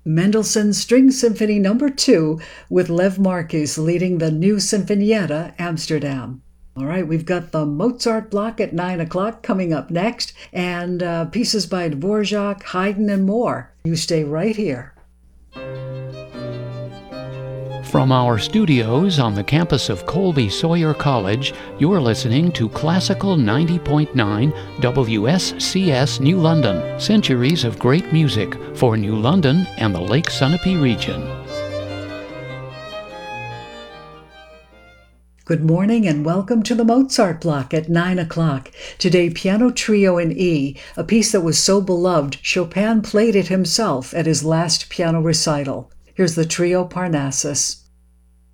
Mendelssohn's String Symphony No. 2 with Lev Marquez leading the new Sinfonietta Amsterdam. All right, we've got the Mozart block at 9 o'clock coming up next, and pieces by Dvorak, Haydn, and more. You stay right here. From our studios on the campus of Colby Sawyer College, you're listening to Classical 90.9 WSCS New London. Centuries of great music for New London and the Lake Sunapee region. Good morning and welcome to the Mozart block at 9 o'clock. Today, Piano Trio in E, a piece that was so beloved, Chopin played it himself at his last piano recital. Here's the Trio Parnassus.